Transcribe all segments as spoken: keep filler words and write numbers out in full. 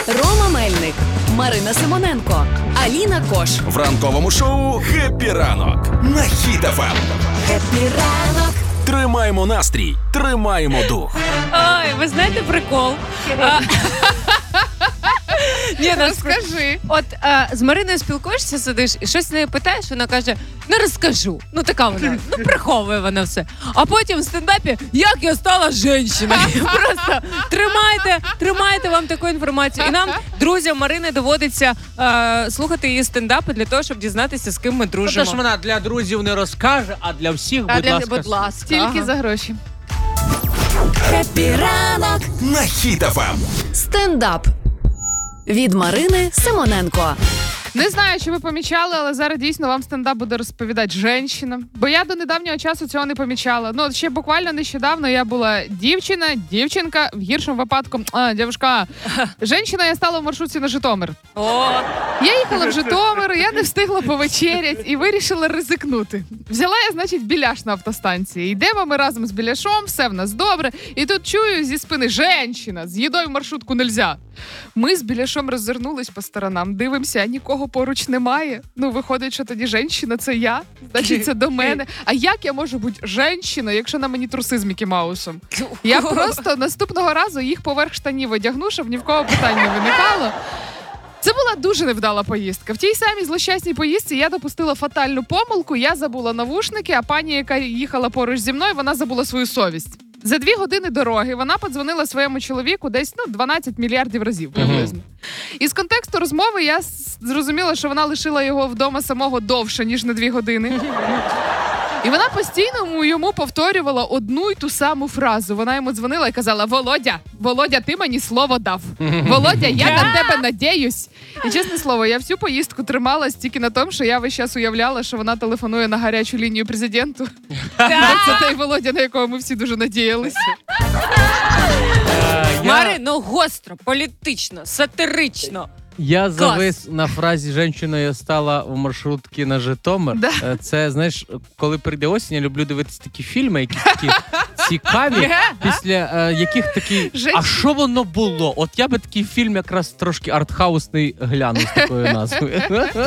Рома Мельник, Марина Симоненко, Аліна Кош. В ранковому шоу «Хеппі ранок» на Хіт еф ем. Хеппі ранок. Тримаємо настрій, тримаємо дух. Ой, ви знаєте прикол? А, Ні, Розкажи. От а, з Мариною спілкуєшся, сидиш і щось з нею питаєш, вона каже, не розкажу. Ну така вона, ну приховує вона все. А потім в стендапі, як я стала жінкою. Просто тримайте, тримайте вам таку інформацію. І нам, друзям Марини, доводиться а, слухати її стендапи для того, щоб дізнатися, з ким ми дружимо. Тож вона для друзів не розкаже, а для всіх, А будь для, ласка. будь ласка. Тільки Ага. за гроші. Хеппі ранок. На Хіт еф ем. Стендап. Від Марини Симоненко. Не знаю, чи ви помічали, але зараз дійсно вам стендап буде розповідати жінка. Бо я до недавнього часу цього не помічала. Ну, ще буквально нещодавно я була дівчина, дівчинка, в гіршому випадку, а, дівчинка, жінка, я стала в маршрутці на Житомир. О, Я їхала в Житомир, я не встигла повечерять і вирішила ризикнути. Взяла я, значить, біляш на автостанції. Йдемо ми разом з біляшом, все в нас добре. І тут чую зі спини «Женщина, з їдою в маршрутку нельзя». Ми з біляшом роззирнулись по сторонам, дивимося, нікого поруч немає. Ну, виходить, що тоді «Женщина» — це я, значить, це до мене. А як я можу бути «Женщина», якщо на мені труси з Мікі Маусом? Я просто наступного разу їх поверх штанів одягну, щоб ні в кого питань не виникало. Це була дуже невдала поїздка. В тій самій злощасній поїздці я допустила фатальну помилку, я забула навушники, а пані, яка їхала поруч зі мною, вона забула свою совість. За дві години дороги вона подзвонила своєму чоловіку десь, ну, дванадцять мільярдів разів приблизно. Uh-huh. І з контексту розмови я зрозуміла, що вона лишила його вдома самого довше, ніж на дві години. І вона постійно йому повторювала одну й ту саму фразу. Вона йому дзвонила і казала: «Володя, Володя, ти мені слово дав. Володя, я на тебе надіюсь». І, чесне слово, я всю поїздку трималась тільки на тому, що я весь час уявляла, що вона телефонує на гарячу лінію президенту. Це той Володя, на якого ми всі дуже надіялися. Мари, ну гостро, політично, сатирично. Я завис на фразі «Женщина, я стала в маршрутці на Житомир». Да. Це, знаєш, коли прийде осінь, я люблю дивитися такі фільми, якісь такі цікаві, після е, яких такі, а що воно було? От я би такий фільм якраз трошки артхаусний глянув з такою назвою.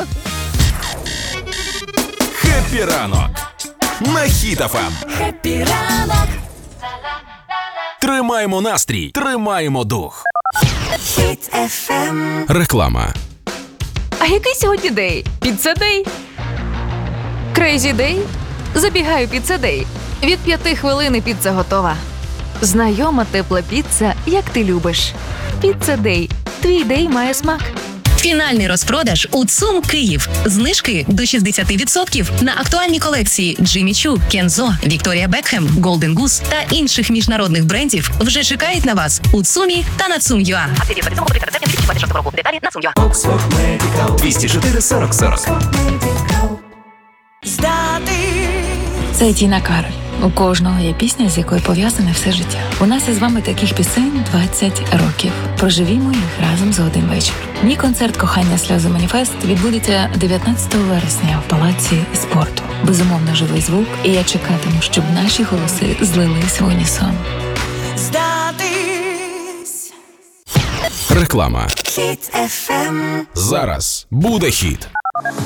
Хеппі ранок на Хіт еф ем. Хеппі ранок. Тримаємо настрій, тримаємо дух. Хіт еф ем. Реклама. А який сьогодні день? Піцца-дей? Крейзі дей? Забігаю піцца-дей. Від п'яти хвилин піца готова. Знайома тепла піца, як ти любиш. Піцца-дей. Твій дей має смак. Фінальний розпродаж у ЦУМ Київ. Знижки до шістдесят відсотків на актуальні колекції Джиммі Чу, Кензо, Вікторія Бекхем, Голден Гус та інших міжнародних брендів вже чекають на вас у ЦУМі та на ЦУМ.ua. Акції діє до двадцять сьомого дві тисячі двадцять шостого року. Деталі на ЦУМ.ua. двісті чотири сорок сорок. Це Тіна Кароль. У кожного є пісня, з якою пов'язане все життя. У нас із вами таких пісень двадцять років. Проживімо їх разом за один вечір. Мій концерт «Кохання, сльози, маніфест» відбудеться дев'ятнадцятого вересня в Палаці спорту. Безумовно, живий звук, і я чекатиму, щоб наші голоси злились в унісон. Реклама. Хіт еф ем. Зараз буде хіт.